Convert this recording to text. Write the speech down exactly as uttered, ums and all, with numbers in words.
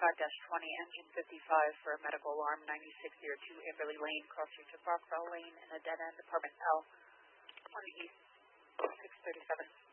five twenty, engine fifty-five for a medical alarm, ninety-six oh two Amberley Lane, cross street to Foxwell Lane, in a dead end, apartment L, on the east, six thirty-seven.